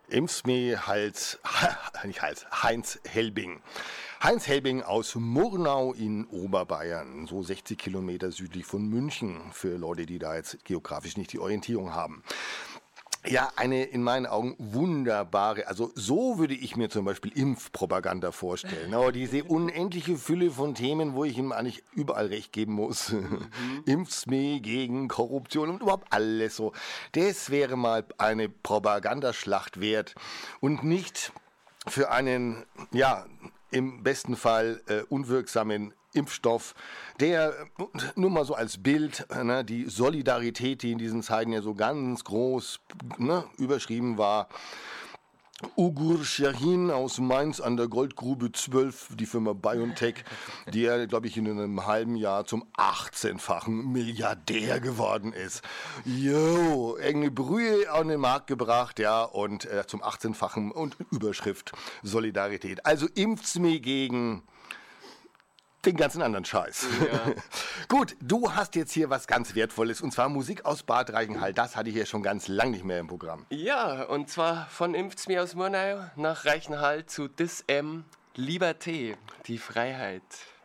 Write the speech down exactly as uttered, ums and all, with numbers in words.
Impf's mir Hals, nicht Hals, Heinz Helbing. Heinz Helbing aus Murnau in Oberbayern, so sechzig Kilometer südlich von München, für Leute, die da jetzt geografisch nicht die Orientierung haben. Ja, eine in meinen Augen wunderbare, also so würde ich mir zum Beispiel Impfpropaganda vorstellen. Aber diese unendliche Fülle von Themen, wo ich ihm eigentlich überall recht geben muss. Mhm. Impf's mir gegen Korruption und überhaupt alles so. Das wäre mal eine Propagandaschlacht wert und nicht für einen, ja, im besten Fall äh, unwirksamen Impfstoff, der nur mal so als Bild, ne, die Solidarität, die in diesen Zeiten ja so ganz groß, ne, überschrieben war. Ugur Shahin aus Mainz an der Goldgrube zwölf, die Firma BioNTech, die ja, glaube ich, in einem halben Jahr zum achtzehnfachen Milliardär geworden ist. Jo, enge Brühe an den Markt gebracht, ja, und äh, zum achtzehnfachen und Überschrift Solidarität. Also impft's mir gegen den ganzen anderen Scheiß. Ja. Gut, du hast jetzt hier was ganz Wertvolles, und zwar Musik aus Bad Reichenhall. Das hatte ich ja schon ganz lang nicht mehr im Programm. Ja, und zwar von Impft's mir aus Murnau nach Reichenhall zu Dis M. Liberté, die Freiheit.